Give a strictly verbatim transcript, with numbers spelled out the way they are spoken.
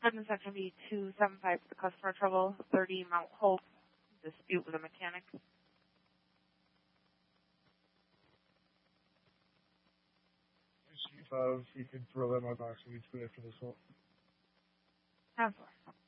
Attendance section B two seven five for the customer trouble, thirty Mount Hope, dispute with a mechanic. Chief, uh, if you could throw that in my box, we need to go after this one. Have fun.